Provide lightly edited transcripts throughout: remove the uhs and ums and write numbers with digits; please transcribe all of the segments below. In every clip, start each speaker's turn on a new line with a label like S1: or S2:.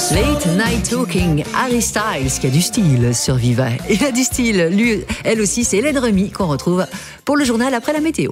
S1: Late Night Talking, Harry Styles qui a du style sur Viva. Il a du style, lui, elle aussi, c'est Hélène Remy qu'on retrouve pour le journal après la météo.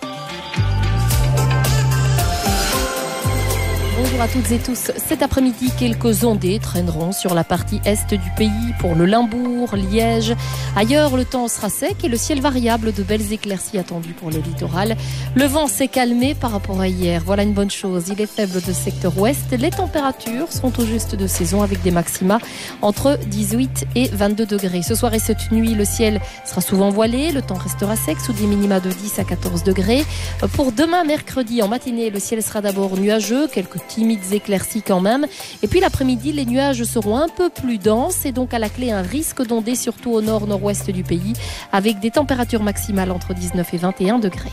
S2: Bonjour à toutes et tous. Cet après-midi, quelques ondées traîneront sur la partie est du pays pour le Limbourg, Liège. Ailleurs, le temps sera sec et le ciel variable, de belles éclaircies attendues pour le littoral. Le vent s'est calmé par rapport à hier. Voilà une bonne chose. Il est faible de secteur ouest. Les températures sont au juste de saison avec des maxima entre 18 et 22 degrés. Ce soir et cette nuit, le ciel sera souvent voilé. Le temps restera sec sous des minima de 10 à 14 degrés. Pour demain, mercredi, en matinée, le ciel sera d'abord nuageux. Quelques timides éclaircies quand même. Et puis l'après-midi, les nuages seront un peu plus denses et donc à la clé un risque d'ondées surtout au nord-nord-ouest du pays avec des températures maximales entre 19 et 21 degrés.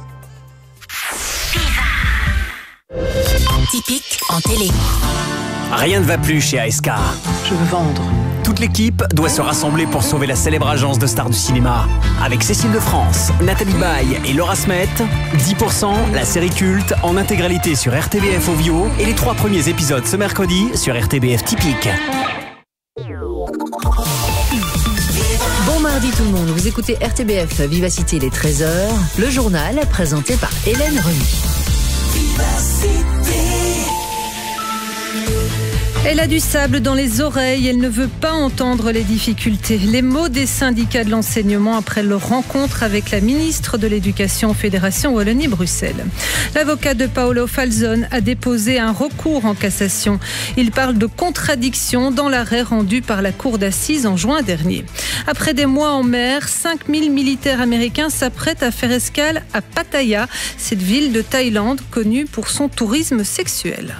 S3: Typique en télé.
S4: Rien ne va plus chez ASK.
S5: Je veux vendre.
S4: Toute l'équipe doit se rassembler pour sauver la célèbre agence de stars du cinéma. Avec Cécile de France, Nathalie Baye et Laura Smet, 10%, la série culte en intégralité sur RTBF Ovio et les 3 premiers épisodes ce mercredi sur RTBF Typique.
S1: Bon mardi tout le monde, vous écoutez RTBF Vivacité les 13h, le journal présenté par Hélène Remy.
S5: Elle a du sable dans les oreilles, elle ne veut pas entendre les difficultés. Les mots des syndicats de l'enseignement après leur rencontre avec la ministre de l'Éducation Fédération Wallonie-Bruxelles. L'avocat de Paolo Falzon a déposé un recours en cassation. Il parle de contradiction dans l'arrêt rendu par la cour d'assises en juin dernier. Après des mois en mer, 5000 militaires américains s'apprêtent à faire escale à Pattaya, cette ville de Thaïlande connue pour son tourisme sexuel.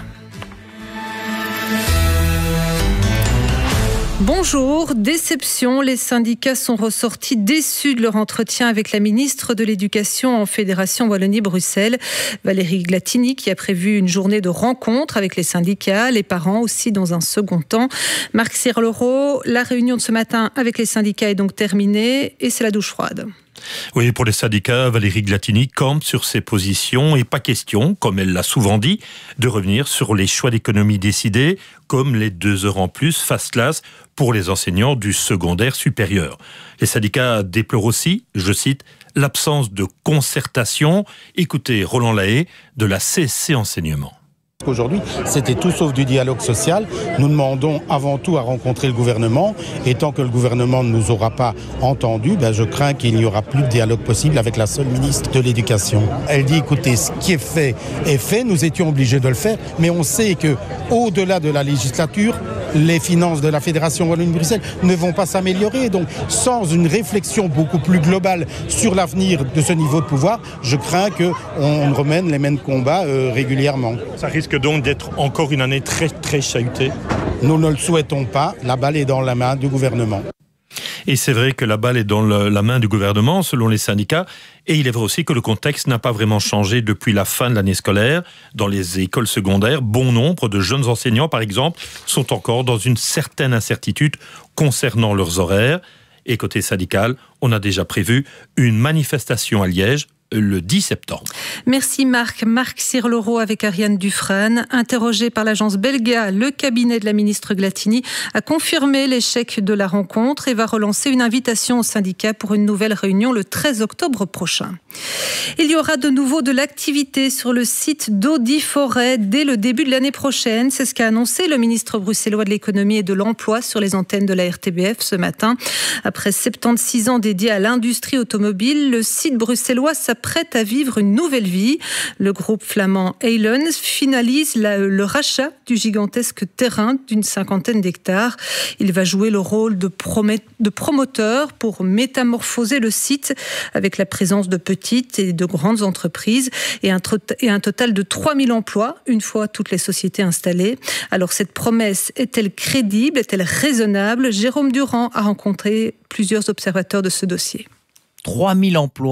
S5: Bonjour, déception, les syndicats sont ressortis déçus de leur entretien avec la ministre de l'Éducation en Fédération Wallonie-Bruxelles, Valérie Glatini, qui a prévu une journée de rencontre avec les syndicats, les parents aussi dans un second temps. Marc Sirloro, la réunion de ce matin avec les syndicats est donc terminée et c'est la douche froide.
S6: Oui, pour les syndicats, Valérie Glatini campe sur ses positions et pas question, comme elle l'a souvent dit, de revenir sur les choix d'économie décidés, comme les 2 heures en plus face classe pour les enseignants du secondaire supérieur. Les syndicats déplorent aussi, je cite, l'absence de concertation. Écoutez Roland Lahaye de la CSC Enseignement.
S7: Aujourd'hui, c'était tout sauf du dialogue social. Nous demandons avant tout à rencontrer le gouvernement. Et tant que le gouvernement ne nous aura pas entendus, je crains qu'il n'y aura plus de dialogue possible avec la seule ministre de l'Éducation. Elle dit, écoutez, ce qui est fait. Nous étions obligés de le faire. Mais on sait que, au-delà de la législature, les finances de la Fédération Wallonie-Bruxelles ne vont pas s'améliorer. Donc, sans une réflexion beaucoup plus globale sur l'avenir de ce niveau de pouvoir, je crains qu'on remène les mêmes combats régulièrement.
S6: Ça risque donc d'être encore une année très très chahutée.
S7: Nous ne le souhaitons pas. La balle est dans la main du gouvernement.
S6: Et c'est vrai que la balle est dans la main du gouvernement, selon les syndicats. Et il est vrai aussi que le contexte n'a pas vraiment changé depuis la fin de l'année scolaire. Dans les écoles secondaires, bon nombre de jeunes enseignants, par exemple, sont encore dans une certaine incertitude concernant leurs horaires. Et côté syndical, on a déjà prévu une manifestation à Liège le 10 septembre.
S5: Merci Marc. Marc Sirloro avec Ariane Dufresne. Interrogé par l'agence Belga, le cabinet de la ministre Glatini a confirmé l'échec de la rencontre et va relancer une invitation aux syndicats pour une nouvelle réunion le 13 octobre prochain. Il y aura de nouveau de l'activité sur le site d'Audi-Forêt dès le début de l'année prochaine. C'est ce qu'a annoncé le ministre bruxellois de l'économie et de l'emploi sur les antennes de la RTBF ce matin. Après 76 ans dédiés à l'industrie automobile, le site bruxellois s'apprête à vivre une nouvelle vie. Le groupe flamand Eylon finalise le rachat du gigantesque terrain d'une 50aine d'hectares. Il va jouer le rôle de promoteur pour métamorphoser le site avec la présence de petites et de grandes entreprises et un total de 3000 emplois une fois toutes les sociétés installées. Alors cette promesse est-elle crédible, est-elle raisonnable ? Jérôme Durand a rencontré plusieurs observateurs de ce dossier.
S8: 3000 emplois,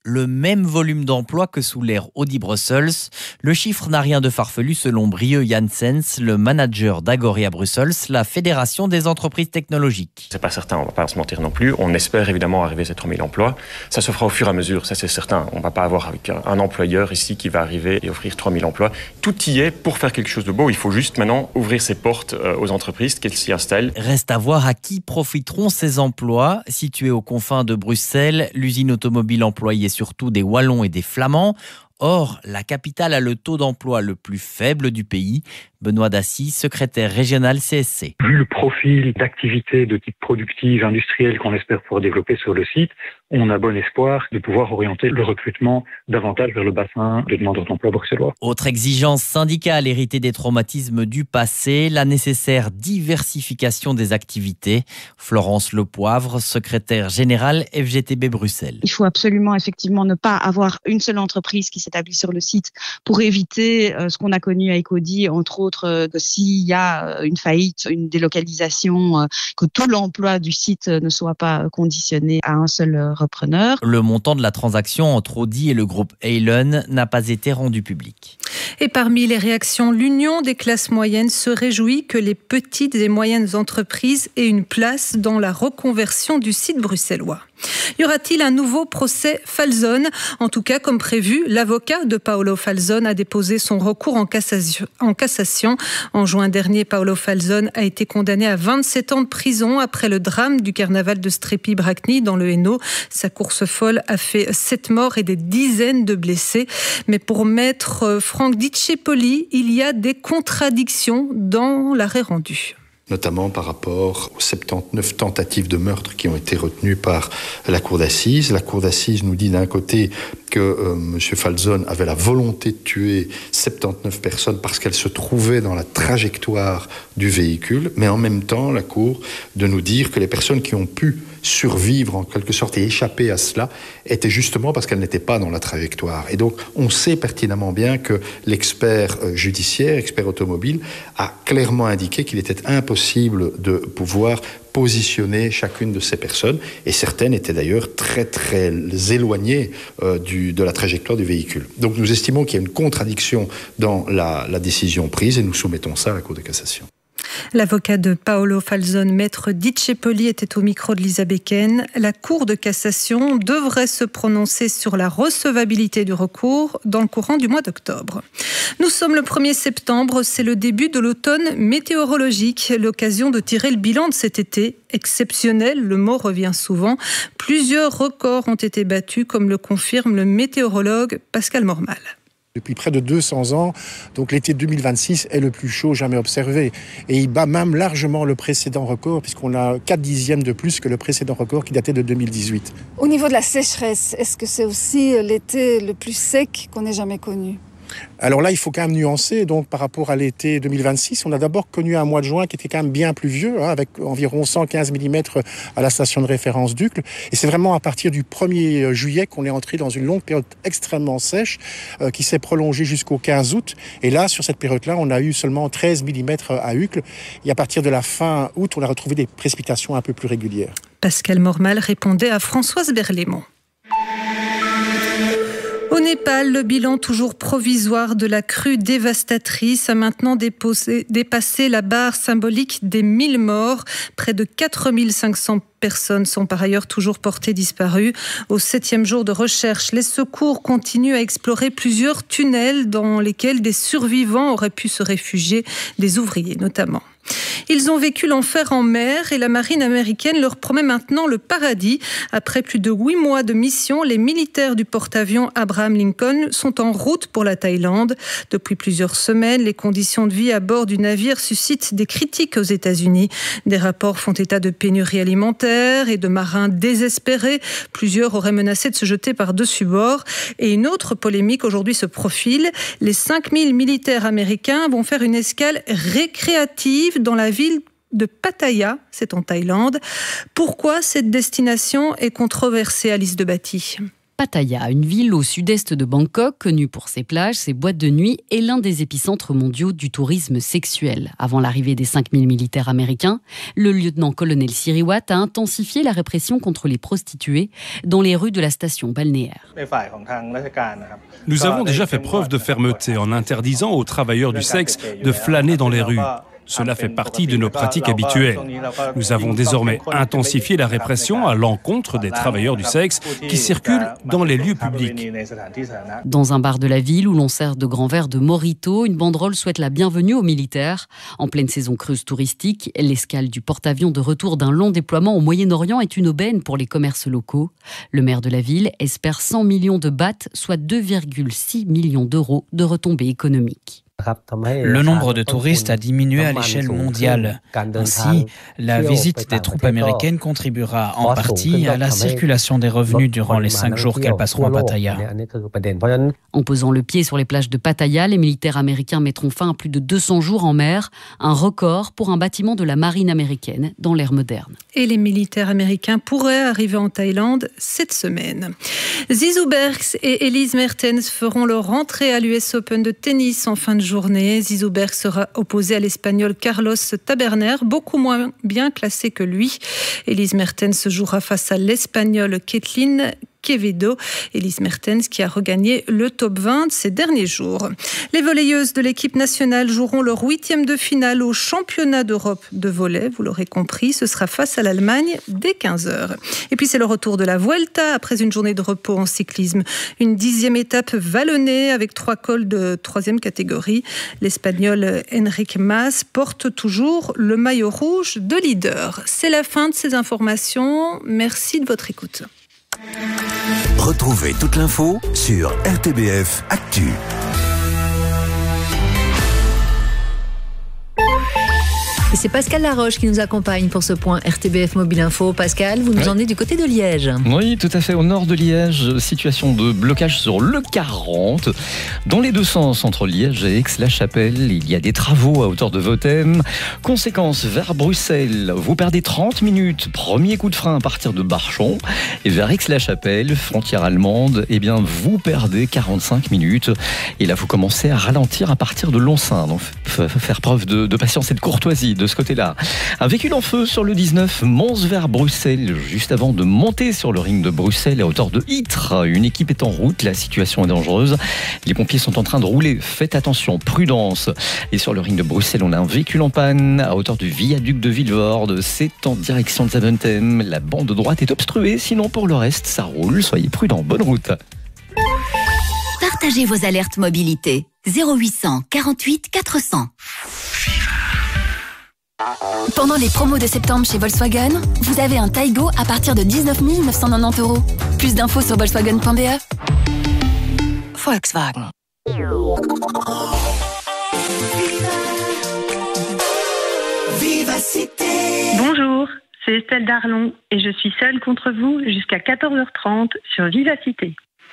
S3: le même volume d'emploi que sous l'ère Audi Brussels. Le chiffre n'a rien de farfelu selon Brieux Janssens, le manager d'Agoria Brussels, la fédération des entreprises technologiques.
S8: C'est pas certain, on va pas se mentir non plus. On espère évidemment arriver à ces 3000 emplois. Ça se fera au fur et à mesure, ça c'est certain. On va pas avoir avec un employeur ici qui va arriver et offrir 3000 emplois. Tout y est pour faire quelque chose de beau. Il faut juste maintenant ouvrir ses portes aux entreprises, qu'elles s'y installent.
S3: Reste à voir à qui profiteront ces emplois. Situés aux confins de Bruxelles, l'usine automobile employait surtout des Wallons et des Flamands. Or, la capitale a le taux d'emploi le plus faible du pays. Benoît Dassy, secrétaire régional CSC.
S9: Vu le profil d'activité de type productive, industrielle qu'on espère pouvoir développer sur le site, on a bon espoir de pouvoir orienter le recrutement davantage vers le bassin de demandeurs d'emploi bruxellois.
S3: Autre exigence syndicale héritée des traumatismes du passé, la nécessaire diversification des activités. Florence Lepoivre, secrétaire générale FGTB Bruxelles.
S10: Il faut absolument effectivement ne pas avoir une seule entreprise qui s'établit sur le site pour éviter ce qu'on a connu avec Audi, entre autres que s'il y a une faillite, une délocalisation, que tout l'emploi du site ne soit pas conditionné à un seul repreneur.
S3: Le montant de la transaction entre Audi et le groupe Halen n'a pas été rendu public.
S5: Et parmi les réactions, l'Union des classes moyennes se réjouit que les petites et moyennes entreprises aient une place dans la reconversion du site bruxellois. Y aura-t-il un nouveau procès Falzon ? En tout cas, comme prévu, l'avocat de Paolo Falzon a déposé son recours en cassation. En juin dernier, Paolo Falzon a été condamné à 27 ans de prison après le drame du carnaval de Strépy-Bracny dans le Hainaut. Sa course folle a fait 7 morts et des dizaines de blessés. Mais pour maître Franck Diccepoli, il y a des contradictions dans l'arrêt rendu.
S11: Notamment par rapport aux 79 tentatives de meurtre qui ont été retenues par la cour d'assises. La cour d'assises nous dit d'un côté que M. Falzon avait la volonté de tuer 79 personnes parce qu'elles se trouvaient dans la trajectoire du véhicule, mais en même temps, la cour de nous dire que les personnes qui ont pu survivre en quelque sorte et échapper à cela étaient justement parce qu'elles n'étaient pas dans la trajectoire. Et donc, on sait pertinemment bien que l'expert judiciaire, expert automobile, a clairement indiqué qu'il était impossible de pouvoir positionner chacune de ces personnes, et certaines étaient d'ailleurs très très éloignées de la trajectoire du véhicule. Donc nous estimons qu'il y a une contradiction dans la décision prise et nous soumettons ça à la Cour de cassation.
S5: L'avocat de Paolo Falzon, maître Diccepoli, était au micro de Lisa Becken. La Cour de cassation devrait se prononcer sur la recevabilité du recours dans le courant du mois d'octobre. Nous sommes le 1er septembre, c'est le début de l'automne météorologique, l'occasion de tirer le bilan de cet été. Exceptionnel, le mot revient souvent. Plusieurs records ont été battus, comme le confirme le météorologue Pascal Mormal.
S12: Depuis près de 200 ans, donc l'été 2026 est le plus chaud jamais observé. Et il bat même largement le précédent record, puisqu'on a 4 dixièmes de plus que le précédent record qui datait de 2018.
S13: Au niveau de la sécheresse, est-ce que c'est aussi l'été le plus sec qu'on ait jamais connu ?
S12: Alors là, il faut quand même nuancer. Donc, par rapport à l'été 2026, on a d'abord connu un mois de juin qui était quand même bien pluvieux, avec environ 115 mm à la station de référence d'Uccle. Et c'est vraiment à partir du 1er juillet qu'on est entré dans une longue période extrêmement sèche qui s'est prolongée jusqu'au 15 août. Et là, sur cette période-là, on a eu seulement 13 mm à Uccle. Et à partir de la fin août, on a retrouvé des précipitations un peu plus régulières.
S5: Pascal Mormal répondait à Françoise Berlémont. Au Népal, le bilan toujours provisoire de la crue dévastatrice a maintenant dépassé la barre symbolique des 1000 morts. Près de 4500 personnes sont par ailleurs toujours portées disparues. Au 7e jour de recherche, les secours continuent à explorer plusieurs tunnels dans lesquels des survivants auraient pu se réfugier, des ouvriers notamment. Ils ont vécu l'enfer en mer et la marine américaine leur promet maintenant le paradis. Après plus de 8 mois de mission, les militaires du porte-avions Abraham Lincoln sont en route pour la Thaïlande. Depuis plusieurs semaines, les conditions de vie à bord du navire suscitent des critiques aux États-Unis. Des rapports font état de pénurie alimentaire et de marins désespérés. Plusieurs auraient menacé de se jeter par-dessus bord. Et une autre polémique aujourd'hui se profile. Les 5000 militaires américains vont faire une escale récréative dans la ville de Pattaya, c'est en Thaïlande. Pourquoi cette destination est controversée, Alice Debatty ?
S14: Pattaya, une ville au sud-est de Bangkok, connue pour ses plages, ses boîtes de nuit et l'un des épicentres mondiaux du tourisme sexuel. Avant l'arrivée des 5000 militaires américains, le lieutenant-colonel Siriwat a intensifié la répression contre les prostituées dans les rues de la station balnéaire.
S15: Nous avons déjà fait preuve de fermeté en interdisant aux travailleurs du sexe de flâner dans les rues. Cela fait partie de nos pratiques habituelles. Nous avons désormais intensifié la répression à l'encontre des travailleurs du sexe qui circulent dans les lieux publics.
S14: Dans un bar de la ville où l'on sert de grands verres de Mojito, une banderole souhaite la bienvenue aux militaires. En pleine saison creuse touristique, l'escale du porte-avions de retour d'un long déploiement au Moyen-Orient est une aubaine pour les commerces locaux. Le maire de la ville espère 100 millions de bahts, soit 2,6 millions d'euros de retombées économiques.
S16: Le nombre de touristes a diminué à l'échelle mondiale. Ainsi, la visite des troupes américaines contribuera en partie à la circulation des revenus durant les 5 jours qu'elles passeront à Pattaya.
S14: En posant le pied sur les plages de Pattaya, les militaires américains mettront fin à plus de 200 jours en mer, un record pour un bâtiment de la marine américaine dans l'ère moderne.
S5: Et les militaires américains pourraient arriver en Thaïlande cette semaine. Zizou Bergs et Elise Mertens feront leur rentrée à l'US Open de tennis en fin de journée. Zizou Bergs sera opposé à l'Espagnol Carlos Taberner, beaucoup moins bien classé que lui. Elise Mertens jouera face à l'Espagnol Kathleen Quevedo. Elise Mertens qui a regagné le top 20 ces derniers jours. Les volleyeuses de l'équipe nationale joueront leur 8e de finale au championnat d'Europe de volley. Vous l'aurez compris, ce sera face à l'Allemagne dès 15h. Et puis c'est le retour de la Vuelta après une journée de repos en cyclisme. Une 10e étape vallonnée avec 3 cols de 3e catégorie. L'Espagnol Enric Mas porte toujours le maillot rouge de leader. C'est la fin de ces informations. Merci de votre écoute.
S17: Retrouvez toute l'info sur RTBF Actu.
S1: Et c'est Pascal Laroche qui nous accompagne pour ce point RTBF Mobile Info. Pascal, vous nous emmenez du côté de Liège.
S18: Oui, tout à fait, au nord de Liège. Situation de blocage sur le 40. Dans les deux sens, entre Liège et Aix-la-Chapelle, il y a des travaux à hauteur de Vothem. Conséquence, vers Bruxelles, vous perdez 30 minutes. Premier coup de frein à partir de Barchon. Et vers Aix-la-Chapelle, frontière allemande, eh bien, vous perdez 45 minutes. Et là, vous commencez à ralentir à partir de Lonsin. Donc, faire preuve de patience et de courtoisie de ce côté-là. Un véhicule en feu sur le 19, Mons vers Bruxelles, juste avant de monter sur le ring de Bruxelles à hauteur de Ytre. Une équipe est en route, la situation est dangereuse. Les pompiers sont en train de rouler. Faites attention, prudence. Et sur le ring de Bruxelles, on a un véhicule en panne à hauteur du viaduc de Vilvoorde. C'est en direction de Zaventem. La bande droite est obstruée, sinon pour le reste, ça roule. Soyez prudents, bonne route.
S19: Partagez vos alertes mobilité. 0800 48 400. Pendant les promos de septembre chez Volkswagen, vous avez un Taygo à partir de 19 990 €. Plus d'infos sur volkswagen.be. Volkswagen.
S20: Bonjour, c'est Estelle Darlon et je suis seule contre vous jusqu'à 14h30 sur Vivacité.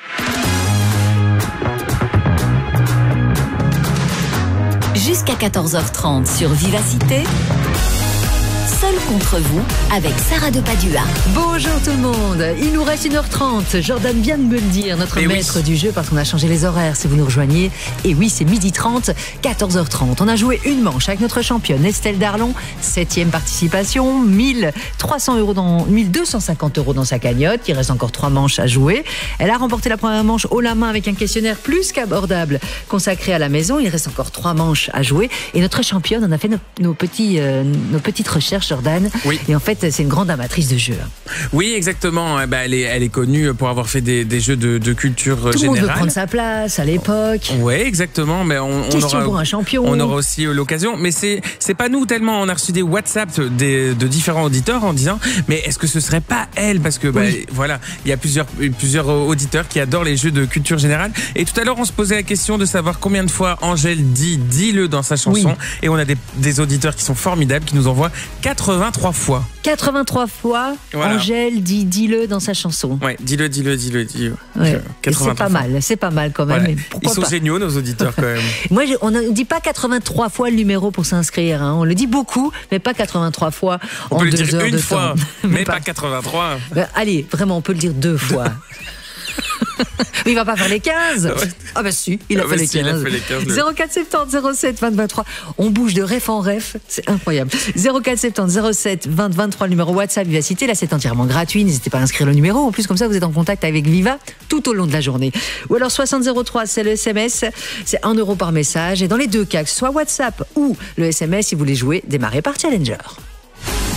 S19: Jusqu'à 14h30 sur Vivacité. Seul contre vous avec Sarah de Padua.
S1: Bonjour tout le monde, il nous reste 1h30. Jordan vient de me le dire, notre maître du jeu, parce qu'on a changé les horaires si vous nous rejoignez. Et oui, c'est 12h30, 14h30. On a joué une manche avec notre championne Estelle Darlon, 7e participation, 1250 € dans sa cagnotte. Il reste encore 3 manches à jouer. Elle a remporté la première manche haut la main avec un questionnaire plus qu'abordable consacré à la maison. Il reste encore 3 manches à jouer. Et notre championne, on a fait nos petites recherches, Jordan.
S21: Oui.
S1: Et en fait, c'est une grande amatrice de jeux.
S21: Oui, exactement. Elle est connue pour avoir fait des jeux de culture générale.
S1: Tout le monde veut prendre sa place à l'époque.
S21: Oui, exactement. Mais on
S1: aura un champion.
S21: On aura aussi l'occasion. Mais c'est pas nous tellement. On a reçu des WhatsApp de différents auditeurs en disant mais est-ce que ce serait pas elle? Parce que voilà, il y a plusieurs auditeurs qui adorent les jeux de culture générale. Et tout à l'heure, on se posait la question de savoir combien de fois Angèle dit dis-le dans sa chanson. Oui. Et on a des auditeurs qui sont formidables qui nous envoient 83 fois.
S1: 83 fois, voilà. Angèle dit dis-le dans sa chanson.
S21: Ouais, dis-le.
S1: Ouais. C'est pas mal quand même.
S21: Voilà.
S1: Mais pourquoi
S21: Ils sont géniaux, nos auditeurs, quand même.
S1: Moi, on ne dit pas 83 fois le numéro pour s'inscrire. Hein. On le dit beaucoup, mais pas 83 fois
S21: on
S1: en
S21: peut
S1: 2
S21: le dire
S1: heures
S21: une
S1: de
S21: fois,
S1: temps.
S21: mais pas 83.
S1: Allez, vraiment, on peut le dire 2 fois. Mais il va pas faire les 15. Ah bah si, il a fait les 15.
S21: Il a fait les 15
S1: 04 70 07 20 23. On bouge de ref en ref, c'est incroyable. 04 70 07 20 23, le numéro WhatsApp Vivacité. Là, c'est entièrement gratuit. N'hésitez pas à inscrire le numéro. En plus, comme ça, vous êtes en contact avec Viva tout au long de la journée. Ou alors 60 03, c'est le SMS. C'est 1 € par message. Et dans les deux cas, que ce soit WhatsApp ou le SMS, si vous voulez jouer, démarrez par Challenger.